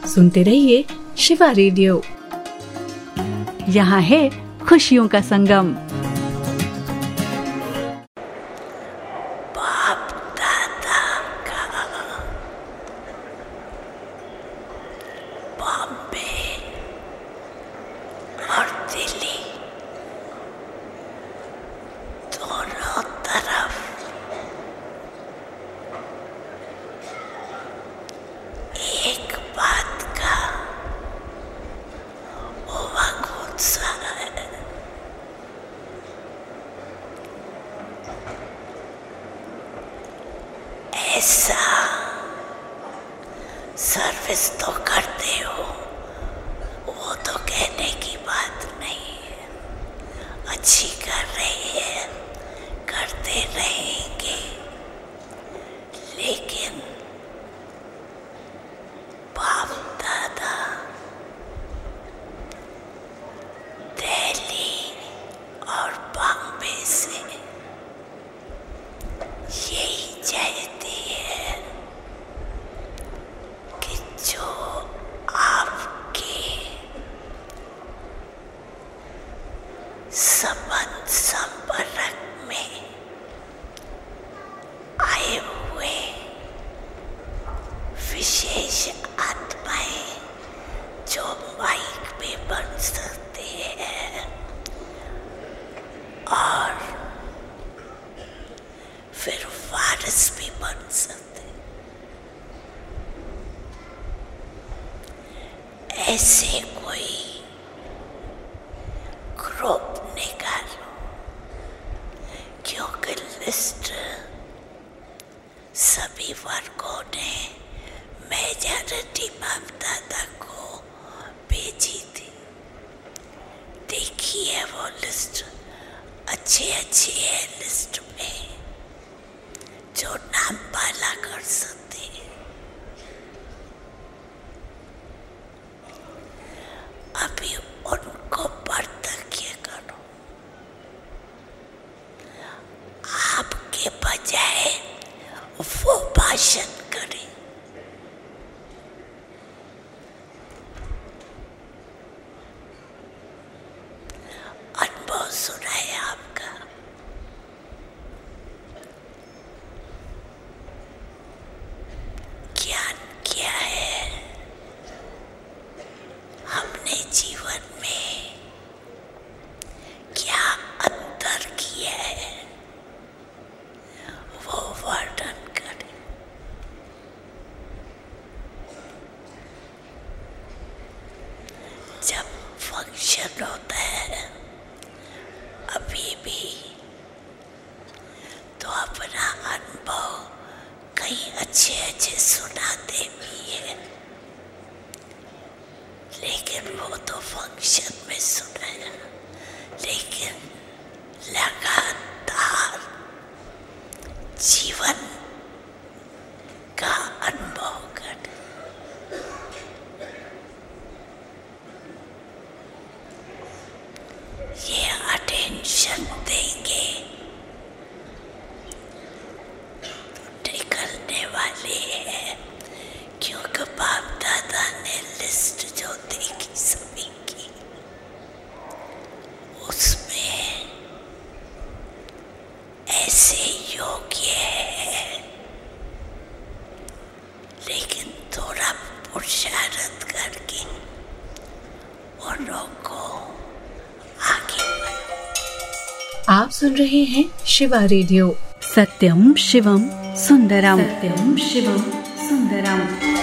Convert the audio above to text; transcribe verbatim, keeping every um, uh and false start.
सुनते रहिए शिवा रेडियो। यहाँ है खुशियों का संगम। बाप दादा का बॉम्बे और दिल्ली दोनों तरफ एक बात का उमंग उत्साह है। ऐसा सर्विस तो करते हो, वो तो कहने की बात नहीं है। अच्छी कर रही है, करते रहेंगे, लेकिन बाप दादा दिल्ली और बॉम्बे से यही चाहती है कि जो आपके संबंध संपर्क में आए हुए विशेष आत्माएं जो माइक पे बन सकते हैं और फिर वारिस भी बन सकते हैं, ऐसे कोई ग्रुप निकालो, क्योंकि लिस्ट सभी वर्गों ने मेजॉरिटी बाप दादा को भेजी थी। देखिए वो लिस्ट अच्छे अच्छे है, लिस्ट में जो नाम पाला कर सकते हैं। अभी उनको परतक्य करो, आपके बजाय वो भाषण करें। अनुभव सुना है आपका, ज्ञान क्या है, हमने जीवन में क्या अंतर किया है, वो वर्णन करें। जब फंक्शन होता है अभी भी, तो अपना अनुभव कई अच्छे अच्छे सुनाते भी है, लेकिन वो तो फंक्शन में सुनाया, लेकिन लगातार जीवन का अनुभव कर, ये अटेंशन देंगे तो निकलने वाले हैं, क्योंकि बाप दादा ने लिस्ट जो देखी सभी की, उसमें ऐसे योग्य है, लेकिन थोड़ा पुरुषार्थ करके उन लोगों को आगे बढ़ो। आप सुन रहे हैं शिवा रेडियो। सत्यम शिवम सुंदरम। सत्यम शिवम सुंदरम।